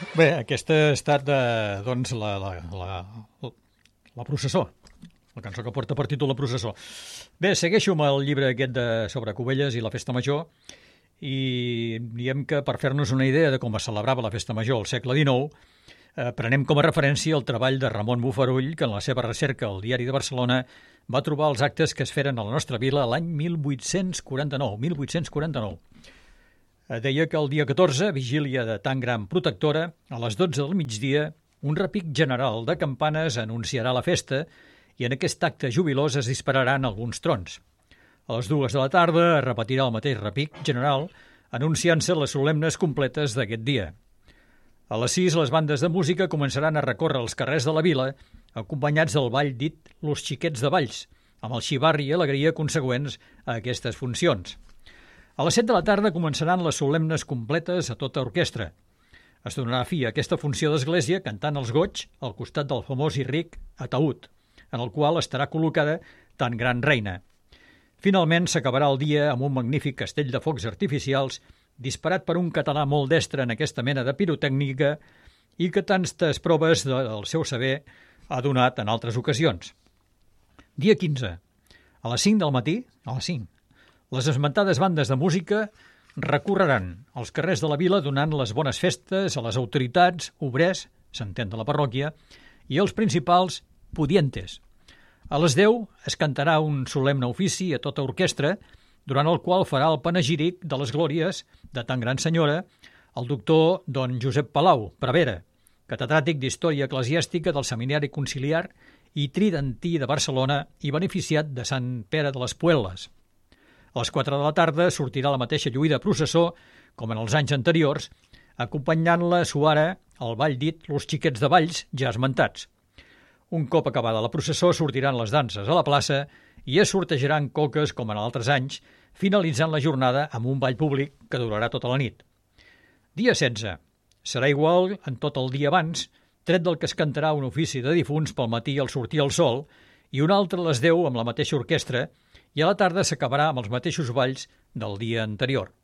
Bé, aquesta ha estat doncs, la processó, la cançó que porta per títol La processó. Bé, segueixo amb el llibre aquest sobre Cubelles i la Festa Major i diem que per fer-nos una idea de com es celebrava la Festa Major al segle XIX, prenem com a referència el treball de Ramon Bofarull, que en la seva recerca al Diari de Barcelona va trobar els actes que es feren a la nostra vila l'any 1849. Deia que el dia 14, vigília de tan gran protectora, a les 12 del migdia, un repic general de campanes anunciarà la festa i en aquest acte jubilós es dispararan alguns trons. A les 2 de la tarda es repetirà el mateix repic general, anunciant-se les solemnes completes d'aquest dia. A les 6, les bandes de música començaran a recórrer els carrers de la vila, acompanyats del ball dit Los Xiquets de Valls, amb el xivarri i alegria consegüents a aquestes funcions. A les 7 de la tarda començaran les solemnes completes a tota orquestra. Es donarà fi a aquesta funció d'església cantant els goigs al costat del famós i ric ataúd, en el qual estarà col·locada tan gran reina. Finalment s'acabarà el dia amb un magnífic castell de focs artificials disparat per un català molt destre en aquesta mena de pirotècnica i que tantes proves del seu saber ha donat en altres ocasions. Dia 15. A les 5 del matí, les esmentades bandes de música recorreran els carrers de la vila donant les bones festes a les autoritats, obrers, s'entén de la parròquia, i els principals pudientes. A les 10 es cantarà un solemne ofici a tota orquestra, durant el qual farà el panegíric de les glòries de tan gran senyora el doctor don Josep Palau, prevere, catedràtic d'Història Eclesiàstica del Seminari Conciliar i Tridentí de Barcelona i beneficiat de Sant Pere de les Puel·les. A les 4 de la tarda sortirà la mateixa lluïda processó, com en els anys anteriors, acompanyant-la suara al ball dit Los Xiquets de Valls, ja esmentats. Un cop acabada la processó sortiran les danses a la plaça i es sortejaran coques com en altres anys, finalitzant la jornada amb un ball públic que durarà tota la nit. Dia 16. Serà igual en tot el dia abans, tret del que es cantarà un ofici de difunts pel matí al sortir el sol i un altre a les 10 amb la mateixa orquestra i a la tarda s'acabarà amb els mateixos balls del dia anterior.